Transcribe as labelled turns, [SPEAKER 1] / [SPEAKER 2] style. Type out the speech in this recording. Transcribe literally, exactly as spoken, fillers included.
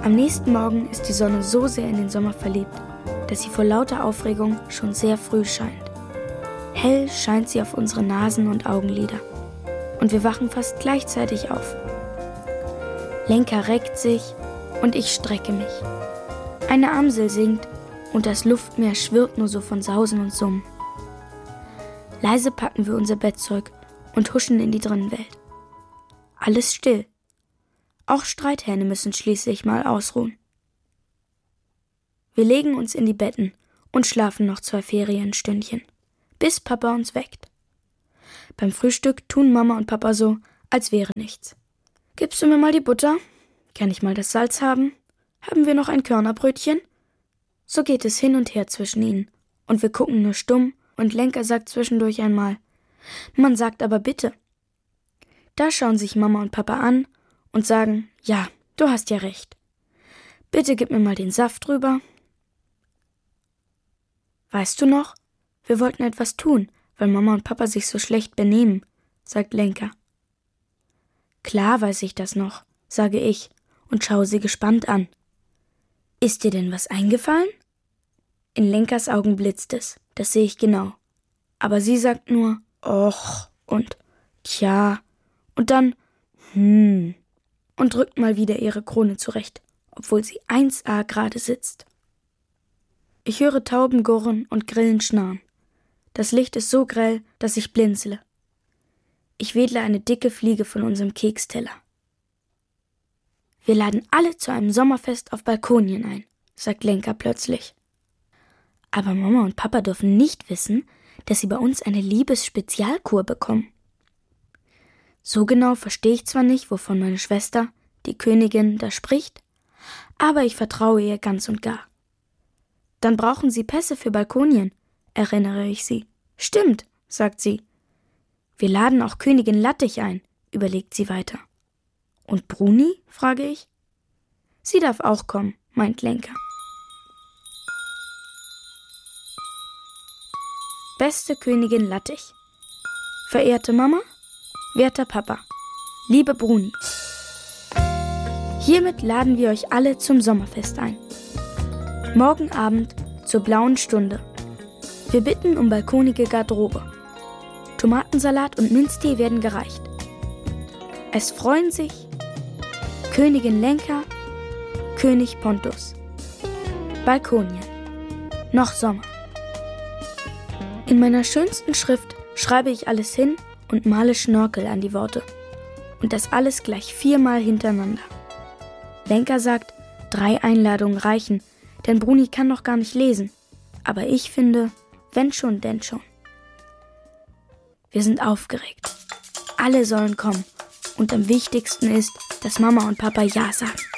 [SPEAKER 1] Am nächsten Morgen ist die Sonne so sehr in den Sommer verliebt, dass sie vor lauter Aufregung schon sehr früh scheint. Hell scheint sie auf unsere Nasen und Augenlider. Und wir wachen fast gleichzeitig auf. Lenka reckt sich und ich strecke mich. Eine Amsel singt und das Luftmeer schwirrt nur so von Sausen und Summen. Leise packen wir unser Bettzeug und huschen in die Drinnenwelt. Alles still. Auch Streithähne müssen schließlich mal ausruhen. Wir legen uns in die Betten und schlafen noch zwei Ferienstündchen, bis Papa uns weckt. Beim Frühstück tun Mama und Papa so, als wäre nichts. Gibst du mir mal die Butter? Kann ich mal das Salz haben? Haben wir noch ein Körnerbrötchen? So geht es hin und her zwischen ihnen. Und wir gucken nur stumm und Lenka sagt zwischendurch einmal, man sagt aber bitte. Da schauen sich Mama und Papa an und sagen, ja, du hast ja recht. Bitte gib mir mal den Saft drüber. Weißt du noch? Wir wollten etwas tun, weil Mama und Papa sich so schlecht benehmen, sagt Lenka. Klar weiß ich das noch, sage ich und schaue sie gespannt an. Ist dir denn was eingefallen? In Lenkas Augen blitzt es, das sehe ich genau. Aber sie sagt nur, och und tja und dann hm und drückt mal wieder ihre Krone zurecht, obwohl sie eins a gerade sitzt. Ich höre Tauben gurren und Grillen schnarren. Das Licht ist so grell, dass ich blinzele. Ich wedle eine dicke Fliege von unserem Keksteller. Wir laden alle zu einem Sommerfest auf Balkonien ein, sagt Lenka plötzlich. Aber Mama und Papa dürfen nicht wissen, dass sie bei uns eine Liebesspezialkur bekommen. So genau verstehe ich zwar nicht, wovon meine Schwester, die Königin, da spricht, aber ich vertraue ihr ganz und gar. Dann brauchen sie Pässe für Balkonien, erinnere ich sie. Stimmt, sagt sie. Wir laden auch Königin Lattich ein, überlegt sie weiter. Und Bruni, frage ich. Sie darf auch kommen, meint Lenka. Beste Königin Lattich. Verehrte Mama, werter Papa, liebe Bruni. Hiermit laden wir euch alle zum Sommerfest ein. Morgen Abend zur blauen Stunde. Wir bitten um balkonige Garderobe. Tomatensalat und Minztee werden gereicht. Es freuen sich Königin Lenka, König Pontus. Balkonien. Noch Sommer. In meiner schönsten Schrift schreibe ich alles hin und male Schnörkel an die Worte. Und das alles gleich viermal hintereinander. Lenka sagt, drei Einladungen reichen, denn Bruni kann noch gar nicht lesen. Aber ich finde, wenn schon, denn schon. Wir sind aufgeregt. Alle sollen kommen. Und am wichtigsten ist, dass Mama und Papa Ja sagen.